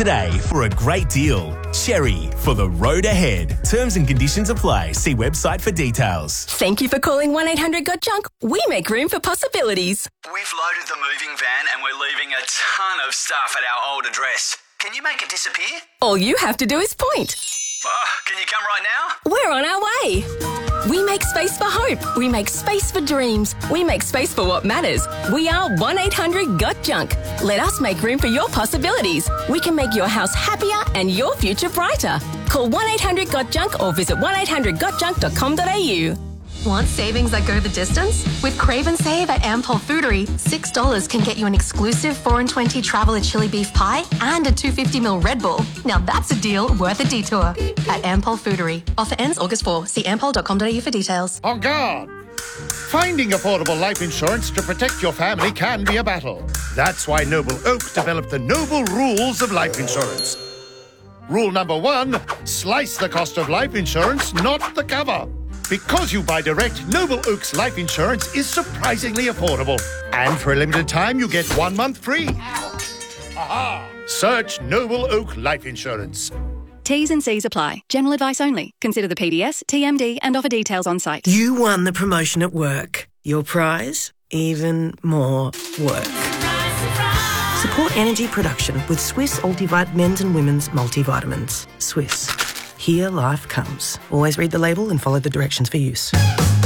today for a great deal. Chery, for the road ahead. Terms and conditions apply. See website for details. Thank you for calling 1-800-GOT-JUNK. We make room for possibilities. We've loaded the moving van and we're leaving a ton of stuff at our old address. Can you make it disappear? All you have to do is point. Can you come right now? We're on our way. We make space for hope. We make space for dreams. We make space for what matters. We are 1-800-GOT-JUNK. Let us make room for your possibilities. We can make your house happier and your future brighter. Call 1-800-GOT-JUNK or visit 1-800-GOT-JUNK.com.au. Want savings that go the distance? With Crave and Save at Ampol Foodery, $6 can get you an exclusive 4 and 20 Traveller chili beef pie and a 250ml Red Bull. Now that's a deal worth a detour. At Ampol Foodery. Offer ends August 4. See ampol.com.au for details. On guard! Finding affordable life insurance to protect your family can be a battle. That's why Noble Oak developed the Noble Rules of Life Insurance. Rule number 1, slice the cost of life insurance, not the cover. Because you buy direct, Noble Oak's life insurance is surprisingly affordable. And for a limited time, you get 1 month free. Aha! Search Noble Oak Life Insurance. T's and C's apply. General advice only. Consider the PDS, TMD and offer details on site. You won the promotion at work. Your prize? Even more work. Support energy production with Swiss Ultivite men's and women's multivitamins. Swiss. Here life comes. Always read the label and follow the directions for use.